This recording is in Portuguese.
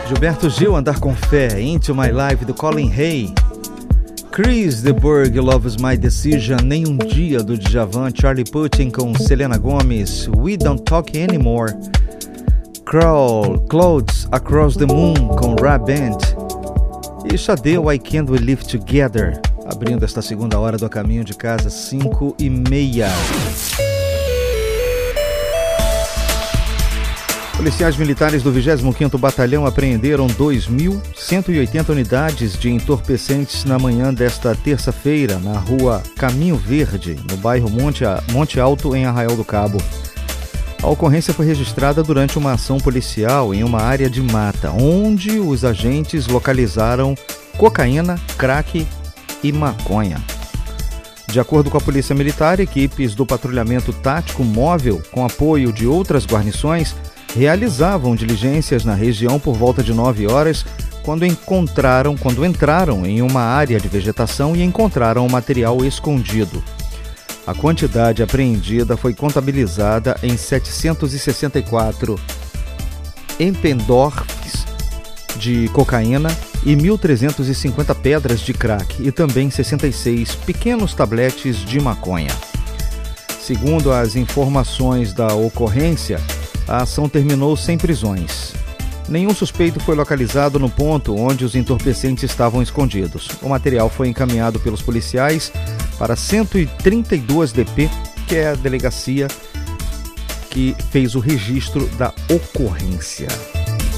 Gilberto Gil, Andar com Fé, Into My Life, do Colin Hay. Chris de Burgh, Loves My Decision, Nem Um Dia, do Djavan. Charlie Puth com Selena Gomez, We Don't Talk Anymore. Clouds Across the Moon, com Rap Band. E Sade, Why Can't We Live Together, abrindo esta segunda hora do A Caminho de Casa, 5h30. Policiais militares do 25º Batalhão apreenderam 2.180 unidades de entorpecentes na manhã desta terça-feira, na rua Caminho Verde, no bairro Monte Alto, em Arraial do Cabo. A ocorrência foi registrada durante uma ação policial em uma área de mata, onde os agentes localizaram cocaína, crack e maconha. De acordo com a Polícia Militar, equipes do patrulhamento tático móvel, com apoio de outras guarnições, realizavam diligências na região por volta de 9 horas, quando entraram em uma área de vegetação e encontraram o material escondido. A quantidade apreendida foi contabilizada em 764 empendorfs de cocaína e 1.350 pedras de crack e também 66 pequenos tabletes de maconha. Segundo as informações da ocorrência, a ação terminou sem prisões. Nenhum suspeito foi localizado no ponto onde os entorpecentes estavam escondidos. O material foi encaminhado pelos policiais para 132 DP, que é a delegacia que fez o registro da ocorrência.